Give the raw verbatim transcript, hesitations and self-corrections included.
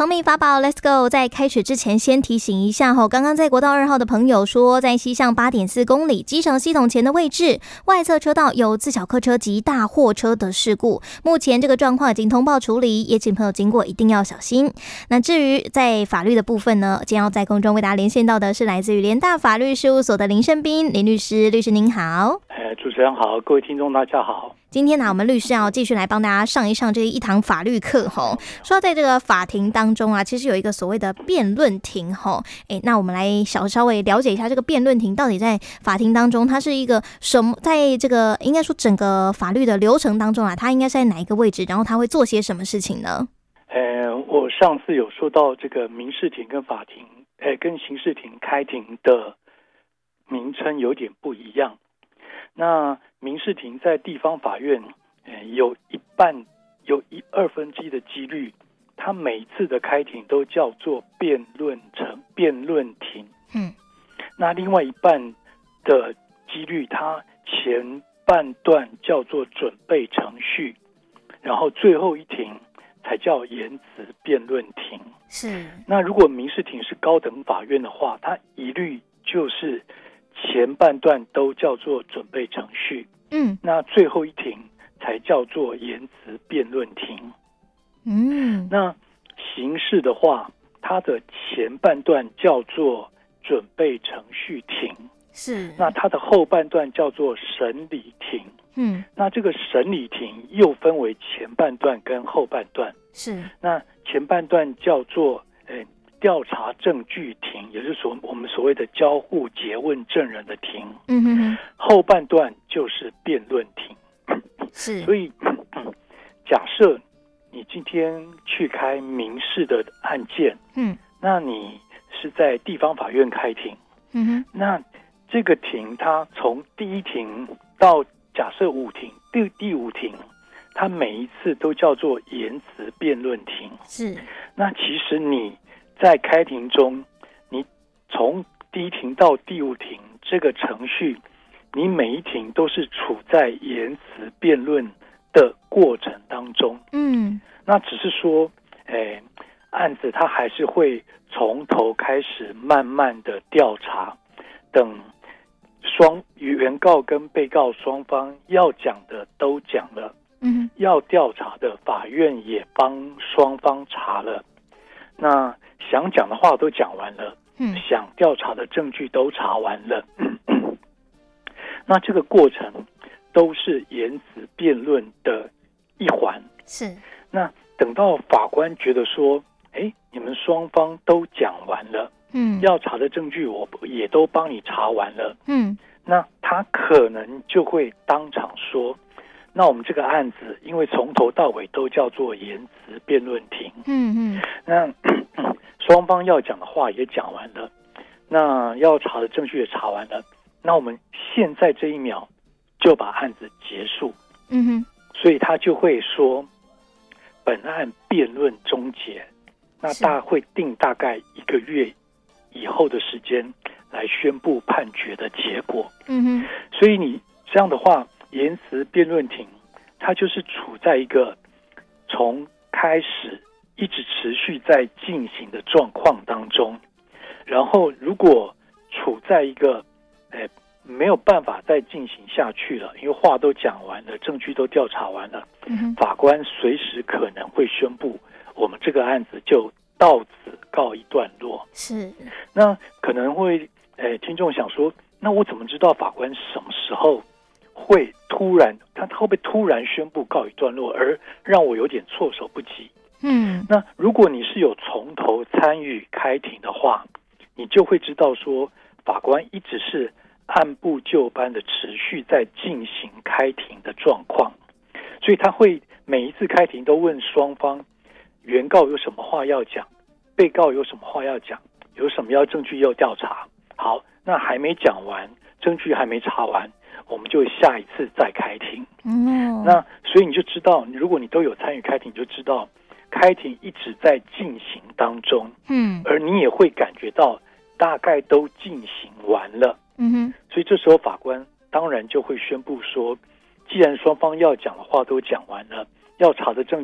聪明法宝 Let's Go。 在开始之前先提醒一下，刚刚在国道二号的朋友说，在西向 八点四公里机场系统前的位置外侧车道有自小客车及大货车的事故，目前这个状况已经通报处理，也请朋友经过一定要小心。那至于在法律的部分呢，今天要在空中为大家连线到的是来自于联大法律事务所的林胜斌林律师。律师您好。 呃，主持人好，各位听众大家好。 今天呢，我们律师要继续来帮大家上一上这一堂法律课吼。说在这个法庭当中啊，其实有一个所谓的辩论庭吼。哎，那我们来小稍微了解一下这个辩论庭到底在法庭当中，它是一个什么？在这个应该说整个法律的流程当中啊，它应该是在哪一个位置？然后它会做些什么事情呢？ 呃，我上次有说到这个民事庭跟法庭，呃，跟刑事庭开庭的名称有点不一样。那民事庭在地方法院，呃，有一半有一二分之一的几率，它每一次的开庭都叫做辩论程辩论庭。嗯，那另外一半的几率，它前半段叫做准备程序，然后最后一庭才叫言辞辩论庭。 是。 那如果民事庭是高等法院的话，它一律就是前半段都叫做准备程序，嗯，那最后一庭才叫做言辞辩论庭。嗯，那刑事的话，它的前半段叫做准备程序庭，是，那它的后半段叫做审理庭。嗯，那这个审理庭又分为前半段跟后半段，是，那前半段叫做呃调查证据庭，也就是说我们所谓的交互诘问证人的庭。嗯哼哼，后半段就是辩论庭。是，所以假设你今天去开民事的案件，嗯，那你是在地方法院开庭，嗯哼，那这个庭它从第一庭到假设五庭，第第五庭，它每一次都叫做言辞辩论庭。是，那其实你在开庭中，你从第一庭到第五庭这个程序，你每一庭都是处在言辞辩论的过程当中。嗯，那只是说，哎，案子它还是会从头开始慢慢的调查，等双原告跟被告双方要讲的都讲了，嗯，要调查的法院也帮双方查了，那想讲的话都讲完了，嗯，想调查的证据都查完了，嗯嗯，那这个过程都是言辞辩论的一环。是，那等到法官觉得说，哎，你们双方都讲完了，嗯，要查的证据我也都帮你查完了，嗯，那他可能就会当场说，那我们这个案子因为从头到尾都叫做言辞辩论庭，嗯嗯，那双方要讲的话也讲完了，那要查的证据也查完了，那我们现在这一秒就把案子结束，嗯哼，所以他就会说本案辩论终结，那大会定大概一个月以后的时间来宣布判决的结果。嗯哼，所以你这样的话，言辞辩论庭它就是处在一个从开始一直持续在进行的状况当中，然后如果处在一个呃没有办法再进行下去了，因为话都讲完了，证据都调查完了，嗯，法官随时可能会宣布我们这个案子就到此告一段落。是，那可能会呃听众想说，那我怎么知道法官什么时候会突然他会不会突然宣布告一段落，而让我有点措手不及？嗯，那如果你是有从头参与开庭的话，你就会知道说法官一直是按部就班的持续在进行开庭的状况，所以他会每一次开庭都问双方，原告有什么话要讲，被告有什么话要讲，有什么要证据要调查。好，那还没讲完，证据还没查完，我们就下一次再开庭。嗯，那所以你就知道，如果你都有参与开庭，你就知道开庭一直在进行当中。嗯，而你也会感觉到大概都进行完了。嗯哼，所以这时候法官当然就会宣布说，既然双方要讲的话都讲完了，要查的证